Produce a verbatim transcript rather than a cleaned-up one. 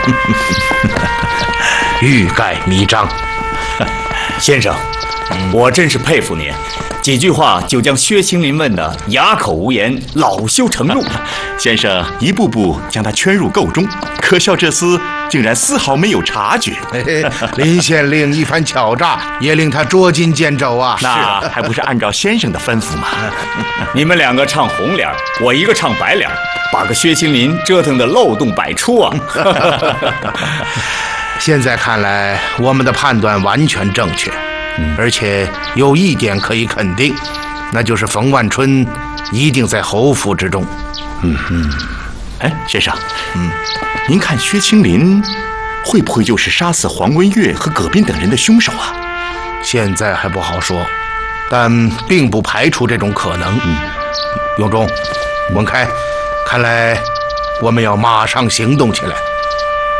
欲盖弥彰。 先生，嗯、我真是佩服您，几句话就将薛青林问得哑口无言，恼羞成怒。 先生一步步将他圈入沟中，可笑这厮竟然丝毫没有察觉。 嘿嘿，林县令一番巧诈，也令他捉襟见肘啊！ 那还不是按照先生的吩咐吗？ 你们两个唱红脸，我一个唱白脸，把个薛青林折腾得漏洞百出啊！ 现在看来，我们的判断完全正确，嗯、而且有一点可以肯定，那就是冯万春一定在侯府之中。 嗯嗯，哎，先生，嗯，您看薛青林会不会就是杀死黄文月和葛斌等人的凶手啊？ 现在还不好说，但并不排除这种可能。嗯，永忠、文开，看来我们要马上行动起来。